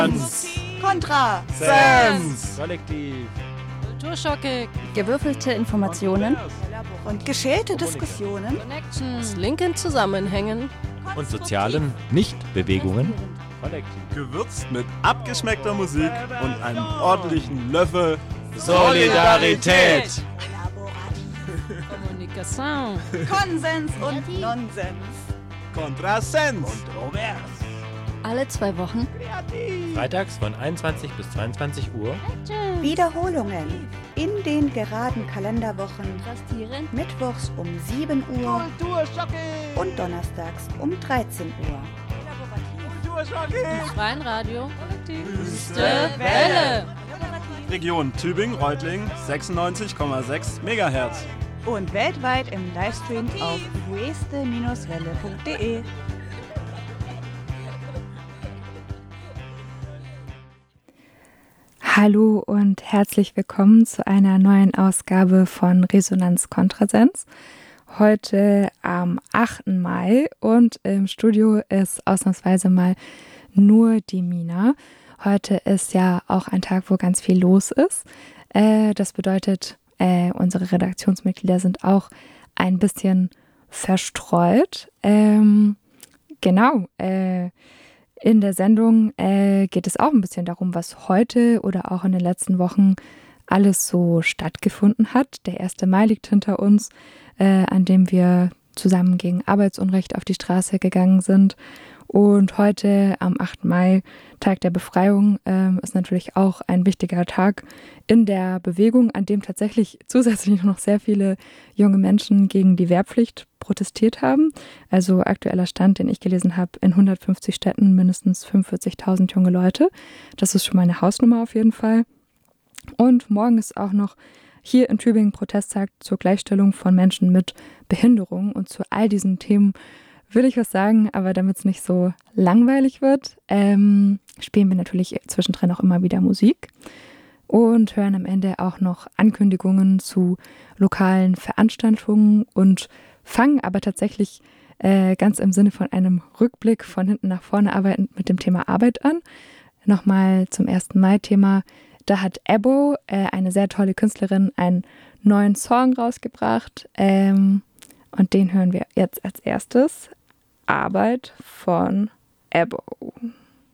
Kontra. Sens. Kollektiv. Kulturschocke. Gewürfelte Informationen. Und geschälte Diskussionen. Connections. Linken Zusammenhängen. Und sozialen Nichtbewegungen. Kollektiv. Gewürzt mit abgeschmeckter Musik und einem ordentlichen Löffel Solidarität. Kommunikation. Konsens und Nonsens. Kontrasens. Kontrovers. Alle 2 Wochen. Freitags von 21 bis 22 Uhr. Wiederholungen in den geraden Kalenderwochen. Mittwochs um 7 Uhr und donnerstags um 13 Uhr. Im freien Radio. Wüste Welle. Region Tübingen-Reutlingen 96,6 MHz. Und weltweit im Livestream auf weste-welle.de. Hallo und herzlich willkommen zu einer neuen Ausgabe von Resonanz Kontrasens. Heute am 8. Mai und im Studio ist ausnahmsweise mal nur die Mina. Heute ist ja auch ein Tag, wo ganz viel los ist. Das bedeutet, unsere Redaktionsmitglieder sind auch ein bisschen verstreut. In der Sendung geht es auch ein bisschen darum, was heute oder auch in den letzten Wochen alles so stattgefunden hat. Der 1. Mai liegt hinter uns, an dem wir zusammen gegen Arbeitsunrecht auf die Straße gegangen sind. Und heute am 8. Mai, Tag der Befreiung, ist natürlich auch ein wichtiger Tag in der Bewegung, an dem tatsächlich zusätzlich noch sehr viele junge Menschen gegen die Wehrpflicht protestiert haben. Also aktueller Stand, den ich gelesen habe, in 150 Städten mindestens 45.000 junge Leute. Das ist schon mal eine Hausnummer auf jeden Fall. Und morgen ist auch noch hier in Tübingen Protesttag zur Gleichstellung von Menschen mit Behinderung. Und zu all diesen Themen will ich was sagen, aber damit es nicht so langweilig wird, spielen wir natürlich zwischendrin auch immer wieder Musik und hören am Ende auch noch Ankündigungen zu lokalen Veranstaltungen und fangen aber tatsächlich ganz im Sinne von einem Rückblick von hinten nach vorne arbeitend mit dem Thema Arbeit an. Nochmal zum 1. Mai-Thema. Da hat Ebo, eine sehr tolle Künstlerin, einen neuen Song rausgebracht und den hören wir jetzt als erstes. Arbeit von Ebo.